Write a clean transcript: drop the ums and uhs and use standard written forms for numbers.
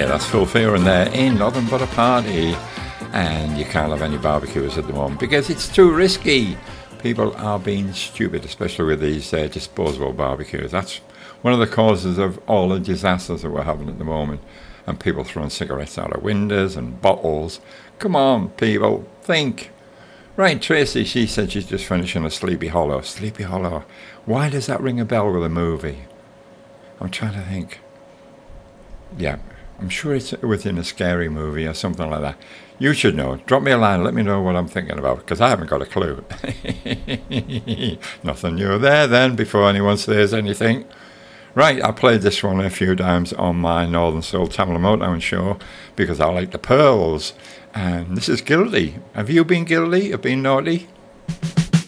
Yeah, that's Phil Fearon there. Ain't nothing but a party. And you can't have any barbecues at the moment because it's too risky. People are being stupid, especially with these disposable barbecues. That's one of the causes of all the disasters that we're having at the moment. And people throwing cigarettes out of windows and bottles. Come on, people, think. Right, Tracy, she said she's just finishing a Sleepy Hollow. Sleepy Hollow. Why does that ring a bell with a movie? I'm trying to think. Yeah, I'm sure it's within a scary movie or something like that. You should know. Drop me a line. Let me know what I'm thinking about, because I haven't got a clue. Nothing new there then, before anyone says anything. Right, I played this one a few times on my Northern Soul Tamla Motown show because I like the pearls. And this is Guilty. Have you been guilty of being naughty?